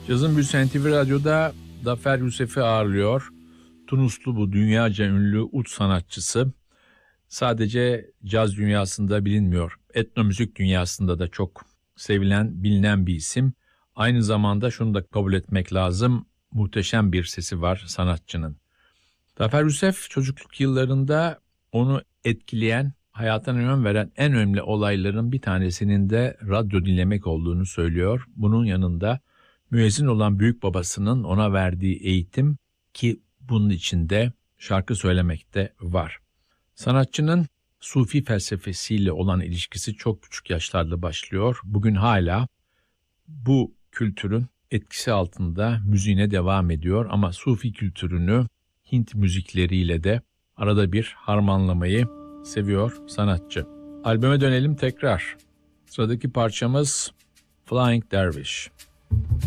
Cazın Büyüsü NTV Radyo'da Zafer Yusef'i ağırlıyor. Tunuslu bu dünyaca ünlü ut sanatçısı sadece caz dünyasında bilinmiyor. Etnomüzik dünyasında da çok sevilen, bilinen bir isim. Aynı zamanda şunu da kabul etmek lazım. Muhteşem bir sesi var sanatçının. Zafer Yusef çocukluk yıllarında onu etkileyen, hayatına yön veren en önemli olayların bir tanesinin de radyo dinlemek olduğunu söylüyor. Bunun yanında müezzin olan büyük babasının ona verdiği eğitim ki bunun içinde şarkı söylemek de var. Sanatçının Sufi felsefesiyle olan ilişkisi çok küçük yaşlarda başlıyor. Bugün hala bu kültürün etkisi altında müziğine devam ediyor ama Sufi kültürünü Hint müzikleriyle de arada bir harmanlamayı seviyor sanatçı. Albüme dönelim tekrar. Sıradaki parçamız Flying Dervish.